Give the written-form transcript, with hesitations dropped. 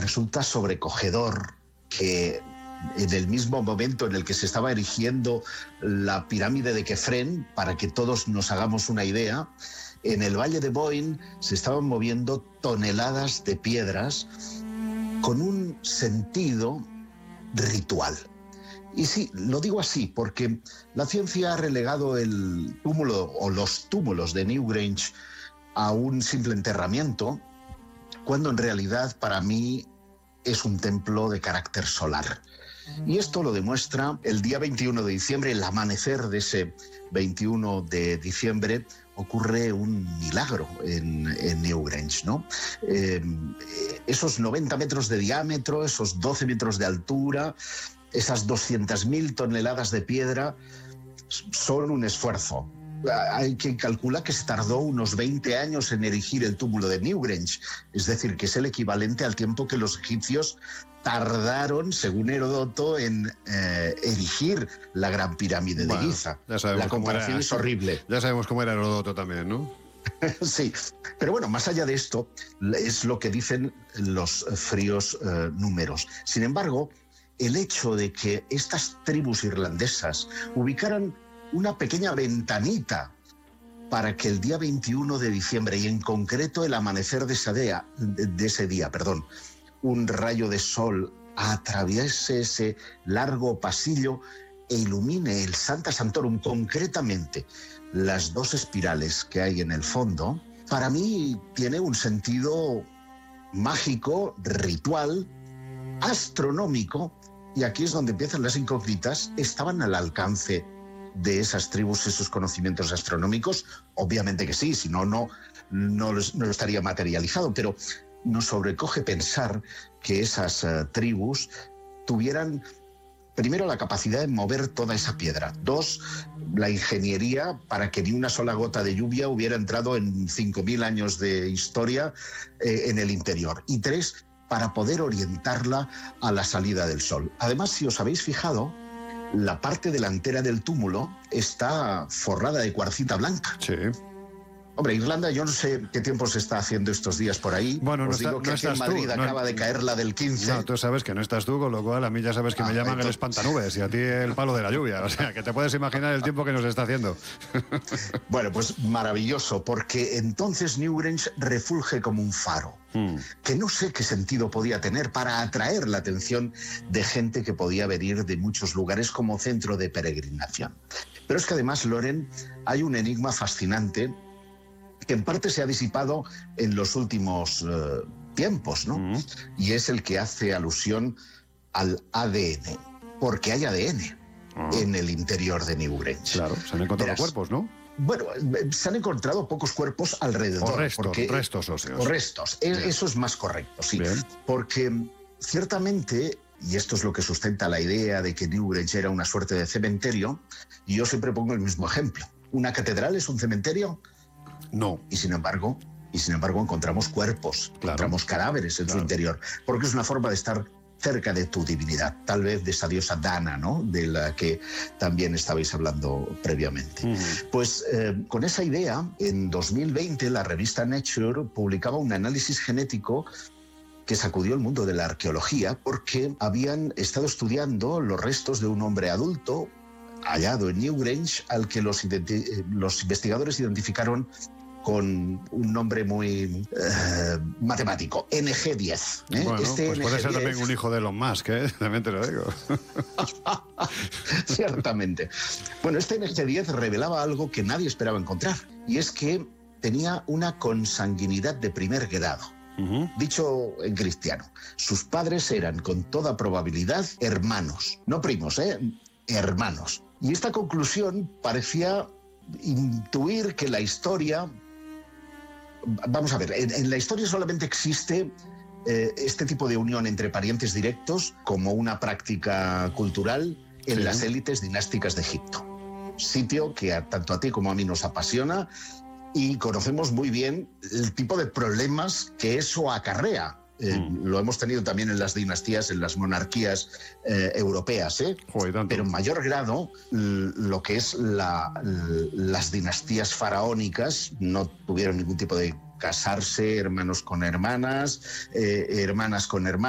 resulta sobrecogedor que en el mismo momento en el que se estaba erigiendo la pirámide de Kefren, para que todos nos hagamos una idea, en el Valle de Boyne se estaban moviendo toneladas de piedras con un sentido ritual. Y sí, lo digo así porque la ciencia ha relegado el túmulo o los túmulos de Newgrange a un simple enterramiento, cuando en realidad para mí es un templo de carácter solar. Y esto lo demuestra el día 21 de diciembre, el amanecer de ese 21 de diciembre, ocurre un milagro en Newgrange, ¿no? Esos 90 metros de diámetro, esos 12 metros de altura, esas 200.000 toneladas de piedra son un esfuerzo. Hay que calcular que se tardó unos 20 años en erigir el túmulo de Newgrange, es decir, que es el equivalente al tiempo que los egipcios tardaron, según Heródoto, en erigir la Gran Pirámide de Giza. La comparación es horrible. Ya sabemos cómo era Heródoto también, ¿no? Sí, pero bueno, más allá de esto, es lo que dicen los fríos números. Sin embargo, el hecho de que estas tribus irlandesas ubicaran una pequeña ventanita para que el día 21 de diciembre, y en concreto el amanecer de ese día, un rayo de sol atraviese ese largo pasillo e ilumine el Sancta Sanctorum, concretamente las dos espirales que hay en el fondo, para mí tiene un sentido mágico, ritual, astronómico, y aquí es donde empiezan las incógnitas. ¿Estaban al alcance de esas tribus esos conocimientos astronómicos? Obviamente que sí, si no, no estaría materializado, pero nos sobrecoge pensar que esas tribus tuvieran, primero, la capacidad de mover toda esa piedra. Dos, la ingeniería para que ni una sola gota de lluvia hubiera entrado en 5.000 años de historia en el interior. Y tres, para poder orientarla a la salida del sol. Además, si os habéis fijado, la parte delantera del túmulo está forrada de cuarcita blanca. Sí. Hombre, Irlanda, yo no sé qué tiempo se está haciendo estos días por ahí. Bueno, os digo que aquí en Madrid acaba de caer la del 15. No, tú sabes que no estás tú, con lo cual a mí ya sabes que me llaman el espantanubes y a ti el palo de la lluvia. O sea, que te puedes imaginar el tiempo que nos está haciendo. Bueno, pues maravilloso, porque entonces Newgrange refulge como un faro, que no sé qué sentido podía tener para atraer la atención de gente que podía venir de muchos lugares como centro de peregrinación. Pero es que además, Loren, hay un enigma fascinante que en parte se ha disipado en los últimos tiempos, ¿no? Y es el que hace alusión al ADN, porque hay ADN en el interior de Newgrange. Claro, se han encontrado cuerpos, ¿no? Bueno, se han encontrado pocos cuerpos alrededor. Restos óseos. O restos, eso es más correcto, sí. Bien. Porque ciertamente, y esto es lo que sustenta la idea de que Newgrange era una suerte de cementerio, y yo siempre pongo el mismo ejemplo. ¿Una catedral es un cementerio? No. Y sin embargo encontramos cuerpos, encontramos cadáveres en su interior, porque es una forma de estar cerca de tu divinidad, tal vez de esa diosa Dana, ¿no?, de la que también estabais hablando previamente. Pues con esa idea, en 2020 la revista Nature publicaba un análisis genético que sacudió el mundo de la arqueología, porque habían estado estudiando los restos de un hombre adulto hallado en Newgrange, al que los investigadores identificaron con un nombre muy matemático, NG10. Bueno, pues NG10 puede ser también un hijo de Elon Musk, también te lo digo. Ciertamente. Bueno, este NG10 revelaba algo que nadie esperaba encontrar, y es que tenía una consanguinidad de primer grado. Dicho en cristiano, sus padres eran con toda probabilidad hermanos, no primos, hermanos. Y esta conclusión parecía intuir que la historia... Vamos a ver, en la historia solamente existe este tipo de unión entre parientes directos como una práctica cultural en las élites dinásticas de Egipto. Sitio que tanto a ti como a mí nos apasiona, y conocemos muy bien el tipo de problemas que eso acarrea. Lo hemos tenido también en las dinastías, en las monarquías europeas, pero en mayor grado lo que es las dinastías faraónicas no tuvieron ningún tipo de casarse, hermanos con hermanas, hermanas con hermanos.